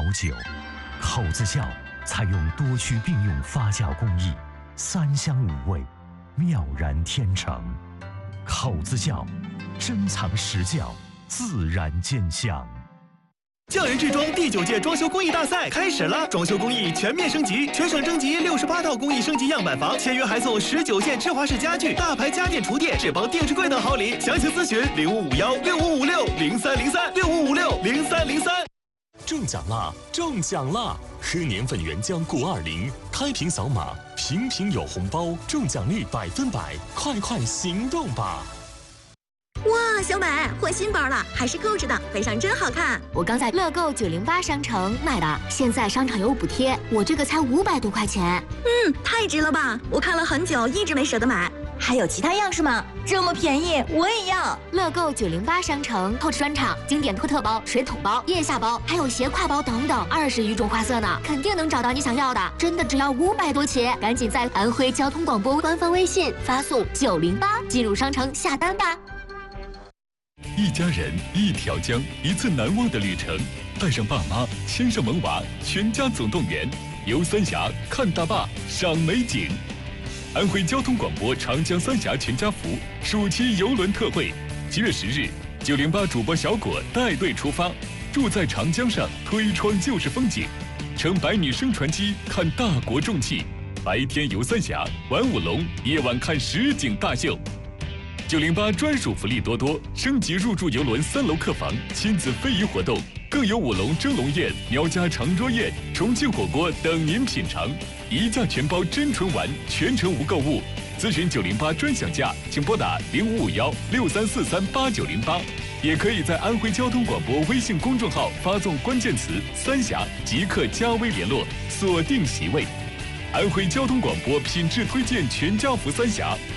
酒。口子窖采用多区并用发酵工艺，3香5味，妙然天成。口子窖，珍藏实窖，自然见香。 匠人制装第9届装修工艺大赛开始了，装修工艺全面升级，全省征集68套工艺升级样板房，签约还送19件芝华士家具、大牌家电厨电、智邦定制柜等好礼。详情咨询05516556030365560303。 中奖啦！中奖啦！喝年份原浆固20，开瓶扫码，瓶瓶有红包，中奖率100%，快快行动吧！ 哇，小美换新包了，还是购置的，背上真好看。 我刚在乐购908商城买的，现在商场有补贴，我这个才500多块钱。 太值了吧！我看了很久，一直没舍得买。 还有其他样式吗？这么便宜，我也要！ 乐购908商城透支专场、经典托特包、水桶包、腋下包，还有斜挎包等等，20余种花色呢，肯定能找到你想要的。真的只要500多起，赶紧在安徽交通广播官方微信发送908进入商城下单吧。 一家人，一条江，一次难忘的旅程。带上爸妈，牵上萌娃，全家总动员，游三峡，看大坝，赏美景。安徽交通广播长江三峡全家福暑期邮轮特惠，7月10日，908主播小果带队出发，住在长江上，推窗就是风景，乘百米升船机看大国重器，白天游三峡，玩舞龙，夜晚看实景大秀。908专属福利多多，升级入住邮轮3楼客房，亲子非遗活动，更有舞龙蒸笼宴、苗家长桌宴、重庆火锅等您品尝，一价全包真纯玩，全程无购物。咨询908专享价，请拨打055163438908，也可以在安徽交通广播微信公众号发送关键词“三峡”，即刻加微联络，锁定席位。安徽交通广播品质推荐全家福三峡。